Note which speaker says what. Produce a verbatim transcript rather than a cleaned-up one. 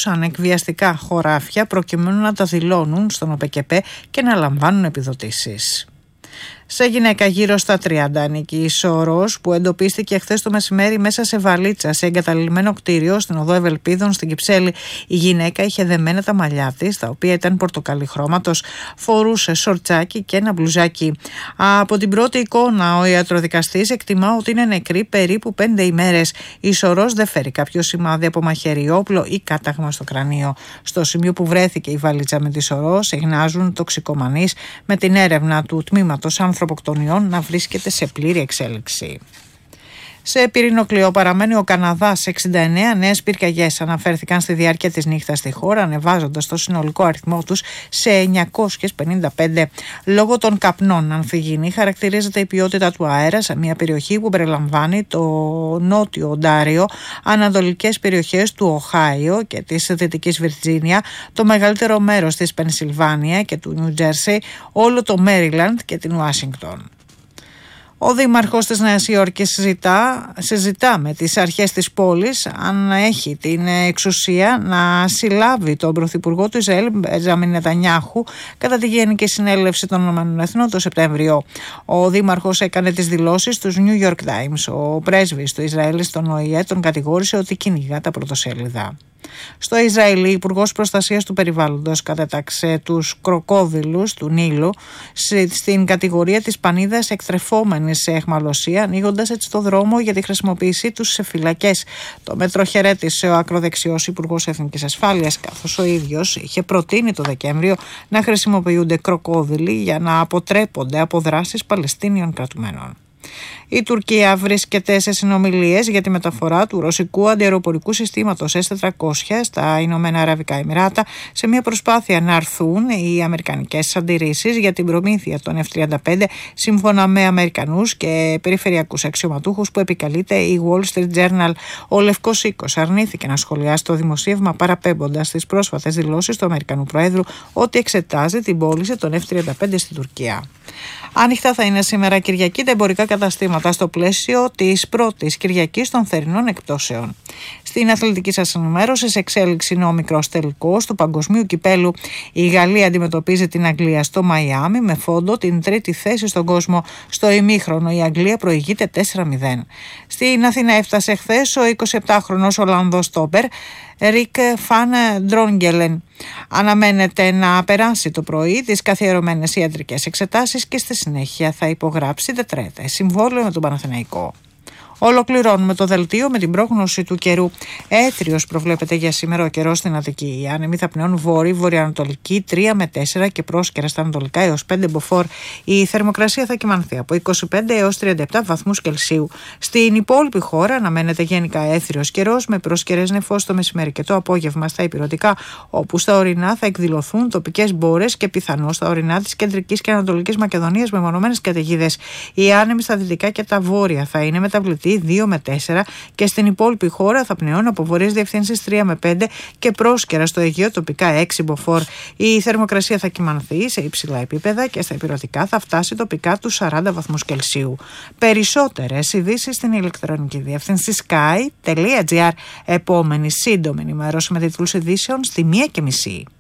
Speaker 1: χτυπούσαν εκβιαστικά χωράφια προκειμένου να τα δηλώνουν στον ΟΠΕΚΕΠΕ και να λαμβάνουν επιδοτήσεις. Σε γυναίκα γύρω στα τριάντα ανήκει η Σόρος, που εντοπίστηκε χθες το μεσημέρι μέσα σε βαλίτσα σε εγκαταλειμμένο κτίριο στην οδό Ευελπίδων στην Κυψέλη. Η γυναίκα είχε δεμένα τα μαλλιά της, τα οποία ήταν πορτοκαλί χρώματος, φορούσε σορτσάκι και ένα μπλουζάκι. Από την πρώτη εικόνα, ο ιατροδικαστής εκτιμά ότι είναι νεκρή περίπου πέντε ημέρες. Η Σόρος δεν φέρει κάποιο σημάδι από μαχαίρι, όπλο ή κάταγμα στο κρανίο. Στο σημείο που βρέθηκε η βαλίτσα με τη Σόρος εχνάζουν τοξικομανείς, με την έρευνα του τμήματος ανθρωποκτονιών να βρίσκεται σε πλήρη εξέλιξη. Σε πυρηνοκλειό παραμένει ο Καναδάς. εξήντα εννέα νέες πυρκαγιές αναφέρθηκαν στη διάρκεια της νύχτας στη χώρα, ανεβάζοντας το συνολικό αριθμό τους σε εννιακόσιες πενήντα πέντε. Λόγω των καπνών ανθυγιεινή χαρακτηρίζεται η ποιότητα του αέρα σε μια περιοχή που περιλαμβάνει το νότιο Οντάριο, ανατολικές περιοχές του Οχάιο και της Δυτικής Βιρτζίνια, το μεγαλύτερο μέρος της Πενσιλβάνια και του Νιου Τζέρσι, όλο το Μέριλαντ και την Ουάσιγκτον. Ο δήμαρχος της Νέας Υόρκης συζητά, συζητά με τις αρχές της πόλης αν έχει την εξουσία να συλλάβει τον πρωθυπουργό του Ισραήλ, Μπεντζάμιν Νετανιάχου, κατά τη Γενική Συνέλευση των Ηνωμένων Εθνών το Σεπτέμβριο. Ο δήμαρχος έκανε τις δηλώσεις στους New York Times. Ο πρέσβης του Ισραήλ στον Ο Ε Ε τον κατηγόρησε ότι κυνηγά τα πρωτοσέλιδα. Στο Ισραήλ, η Υπουργός Προστασίας του Περιβάλλοντος κατέταξε τους κροκόδιλους του Νείλου στην κατηγορία της πανίδας εκτρεφόμενης σε αιχμαλωσία, ανοίγοντας έτσι το δρόμο για τη χρησιμοποίησή τους σε φυλακές. Το μέτρο χαιρέτησε ο ακροδεξιός Υπουργός Εθνικής Ασφάλειας, καθώς ο ίδιος είχε προτείνει το Δεκέμβριο να χρησιμοποιούνται κροκόδιλοι για να αποτρέπονται από δράσεις Παλαιστίνιων κρατουμένων. Η Τουρκία βρίσκεται σε συνομιλίες για τη μεταφορά του ρωσικού αντιαεροπορικού συστήματος ες τετρακόσια στα Ηνωμένα Αραβικά Εμιράτα, σε μια προσπάθεια να αρθούν οι αμερικανικές αντιρρήσεις για την προμήθεια των εφ τριάντα πέντε, σύμφωνα με Αμερικανούς και περιφερειακούς αξιωματούχους που επικαλείται η Wall Street Journal. Ο Λευκός Οίκος αρνήθηκε να σχολιάσει το δημοσίευμα, παραπέμποντας τις πρόσφατες δηλώσεις του Αμερικανού Προέδρου ότι εξετάζει την πώληση των εφ τριάντα πέντε στην Τουρκία. Ανοιχτά θα είναι σήμερα Κυριακή τα εμπορικά καταστήματα στο πλαίσιο της πρώτης Κυριακής των θερινών εκπτώσεων. Στην αθλητική σας ενημέρωση, σε εξέλιξη είναι ο μικρός τελικός του Παγκοσμίου Κυπέλου. Η Γαλλία αντιμετωπίζει την Αγγλία στο Μαϊάμι με φόντο την τρίτη θέση στον κόσμο. Στο ημίχρονο η Αγγλία προηγείται τέσσερα μηδέν. Στην Αθήνα έφτασε χθες ο εικοσιεπτάχρονος Ολλανδός στόπερ Ρικ Φαν Ντρόγγελεν. Αναμένεται να περάσει το πρωί τις καθιερωμένες ιατρικές εξετάσεις και στη συνέχεια θα υπογράψει τετραετές συμβόλαιο με τον Παναθηναϊκό. Ολοκληρώνουμε το δελτίο με την πρόγνωση του καιρού. Έθριος προβλέπεται για σήμερα ο καιρός στην Αττική. Οι άνεμοι θα πνέουν βόρειο-βορειοανατολική τρία με τέσσερα και πρόσκαιρα στα ανατολικά έως πέντε μποφόρ. Η θερμοκρασία θα κυμανθεί από είκοσι πέντε έως τριάντα επτά βαθμούς Κελσίου. Στην υπόλοιπη χώρα αναμένεται γενικά έθριος καιρός με πρόσκαιρες νεφώσεις το μεσημέρι και το απόγευμα στα ηπειρωτικά, όπου στα ορεινά θα εκδηλωθούν τοπικές μπόρες και πιθανώς στα ορεινά της κεντρικής και ανατολικής Μακεδονίας με μονομένες καταιγίδες. Οι άνεμοι στα δυτικά και τα βόρεια θα είναι μεταβλητοί δύο με τέσσερα και στην υπόλοιπη χώρα θα πνεώνουν από βορειές διευθύνσεις τρία με πέντε και πρόσκαιρα στο Αιγαίο τοπικά έξι μποφόρ. Η θερμοκρασία θα κυμανθεί σε υψηλά επίπεδα και στα ηπειρωτικά θα φτάσει τοπικά τους σαράντα βαθμούς Κελσίου. Περισσότερες ειδήσεις στην ηλεκτρονική διεύθυνση sky τελεία gr. Επόμενη σύντομη ενημέρωση με τίτλους ειδήσεων στη μία και μισή.